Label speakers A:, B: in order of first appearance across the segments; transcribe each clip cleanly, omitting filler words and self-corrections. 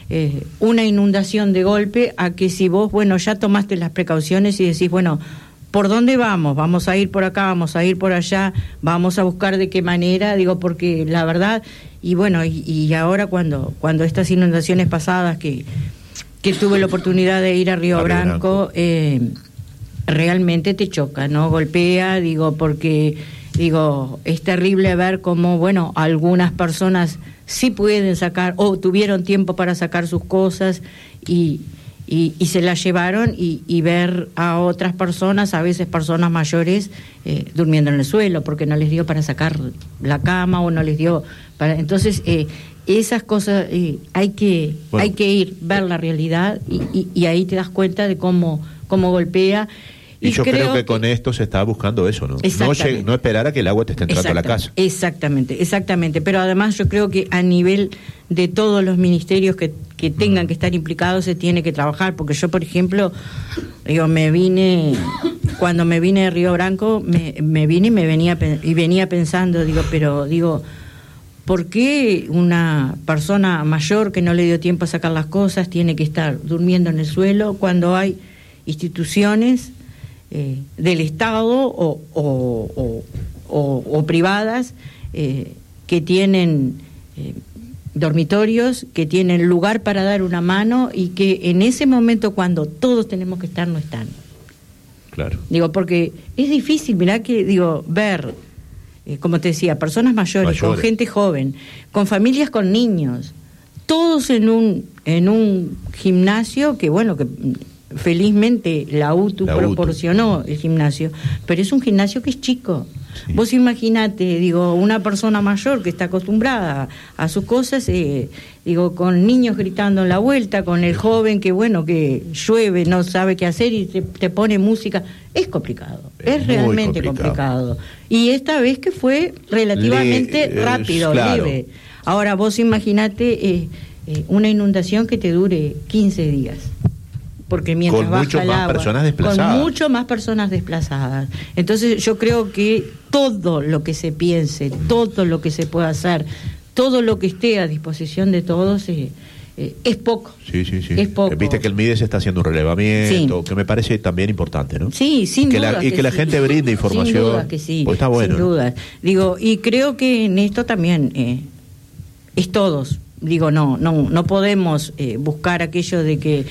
A: una inundación de golpe a que si vos, bueno, ya tomaste las precauciones y decís, bueno, ¿por dónde vamos? Vamos a ir por acá, vamos a ir por allá, vamos a buscar de qué manera, digo, porque la verdad, y bueno, y ahora cuando estas inundaciones pasadas que tuve la oportunidad de ir a Río Branco, realmente te choca, ¿no? Golpea, digo, porque, digo, es terrible ver cómo, bueno, algunas personas sí pueden sacar, o tuvieron tiempo para sacar sus cosas y se las llevaron, y ver a otras personas, a veces personas mayores, durmiendo en el suelo, porque no les dio para sacar la cama, o no les dio para... Entonces, esas cosas hay que ir, ver la realidad, y ahí te das cuenta de cómo golpea.
B: Y yo creo que con esto se está buscando eso, ¿no? No esperar a que el agua te esté entrando a la casa.
A: Exactamente. Pero además yo creo que a nivel de todos los ministerios que tengan que estar implicados se tiene que trabajar, porque yo, por ejemplo, digo, cuando me vine de Río Branco, me vine y venía pensando, digo, ¿por qué una persona mayor que no le dio tiempo a sacar las cosas tiene que estar durmiendo en el suelo cuando hay instituciones del Estado o privadas que tienen dormitorios, que tienen lugar para dar una mano, y que en ese momento cuando todos tenemos que estar no están?
B: Claro.
A: Digo, porque es difícil, mirá que, digo, ver, como te decía, personas mayores, con gente joven, con familias con niños, todos en un gimnasio que, bueno, que felizmente la UTU proporcionó el gimnasio, pero es un gimnasio que es chico. Sí. Vos imaginate, digo, una persona mayor que está acostumbrada a sus cosas, digo, con niños gritando en la vuelta, con el joven que, bueno, que llueve, no sabe qué hacer y te pone música. Es complicado, es realmente complicado. Y esta vez que fue relativamente rápido,
B: claro.
A: Leve. Ahora vos imaginate una inundación que te dure 15 días. Porque mientras
B: con
A: baja el agua,
B: con
A: mucho más personas desplazadas. Entonces yo creo que todo lo que se piense, todo lo que se pueda hacer, todo lo que esté a disposición de todos es poco.
B: Sí.
A: Es poco.
B: Viste que el MIDES está haciendo un relevamiento, que me parece también importante, ¿no?
A: Sí, sin duda.
B: Y que la gente brinde información.
A: Sin duda que sí.
B: Pues está bueno.
A: Sin duda. Digo, y creo que en esto también es todos. Digo, no podemos buscar aquello de que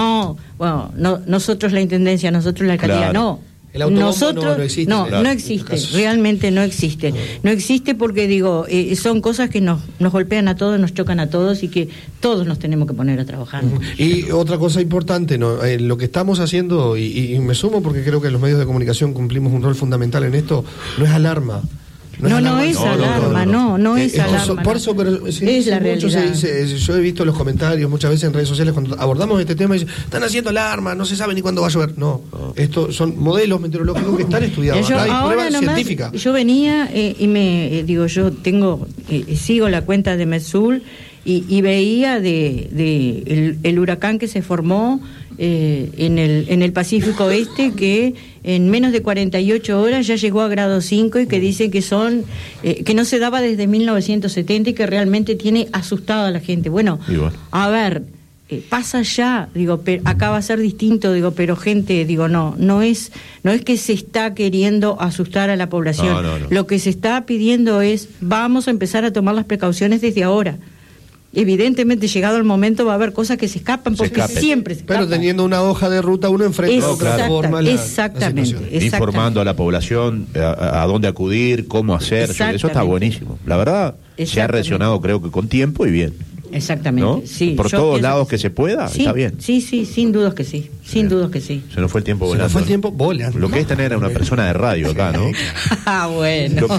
A: nosotros la intendencia, nosotros la alcaldía,
B: claro.
C: El autobombo no existe.
A: No existe, realmente no existe. No existe porque, digo, son cosas que nos golpean a todos, nos chocan a todos, y que todos nos tenemos que poner a trabajar.
C: Y otra cosa importante, ¿no? Lo que estamos haciendo, y me sumo porque creo que los medios de comunicación cumplimos un rol fundamental en esto, no es alarma. No es alarma. Por eso, pero
A: es la realidad.
C: Yo he visto los comentarios muchas veces en redes sociales cuando abordamos este tema y dicen, están haciendo alarma, no se sabe ni cuándo va a llover. No, estos son modelos meteorológicos que están estudiados. Hay pruebas científicas.
A: Yo venía yo sigo la cuenta de Metzul y veía el huracán que se formó en el Pacífico Este, que en menos de 48 horas ya llegó a grado 5, y que dice que que no se daba desde 1970 y que realmente tiene asustado a la gente. Bueno, a ver, pasa ya, digo, pero acá va a ser distinto, digo, pero gente, digo, no es que se está queriendo asustar a la población.
B: No.
A: Lo que se está pidiendo es, vamos a empezar a tomar las precauciones desde ahora. Evidentemente, llegado el momento, va a haber cosas que se escapan, porque siempre se escapan.
C: Pero teniendo una hoja de ruta, uno enfrenta otra forma
A: exactamente.
B: Informando a la población a dónde acudir, cómo hacer. Eso está buenísimo. La verdad, se ha reaccionado, creo que con tiempo y bien.
A: Exactamente,
B: ¿no?
A: Sí.
B: Por todos lados que se pueda, está bien.
A: Sí, sin dudas que sí. Sin dudas que sí.
B: Se nos fue el tiempo volando. Lo que es tener a una persona de radio acá, ¿no?
A: Bueno.
B: Lo que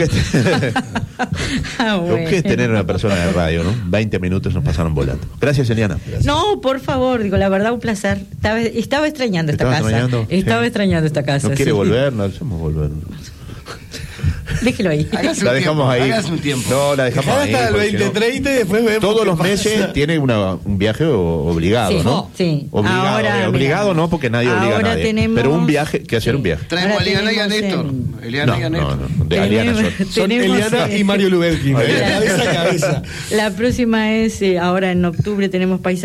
B: es tener a una persona de radio, ¿no? 20 minutos nos pasaron volando. Gracias, Eliana.
A: No, por favor, digo, la verdad, un placer. Estaba extrañando esta casa. Estaba extrañando esta casa.
B: ¿No quiere volver? No hacemos volver.
A: Déjelo ahí.
B: La dejamos ahí.
D: Un tiempo.
B: No, la dejamos ahí.
C: Hasta el 2030 y después vemos.
B: Todos los meses tiene un viaje obligado, ¿no?
A: Sí.
B: Obligado no, porque nadie obliga a nadie. Pero un viaje, que hacer un viaje.
D: Traemos a Eliana y a Néstor.
B: De Eliana
C: son Eliana y Mario Lubelkin. Cabeza a cabeza.
A: La próxima es, ahora en octubre tenemos Paisaje.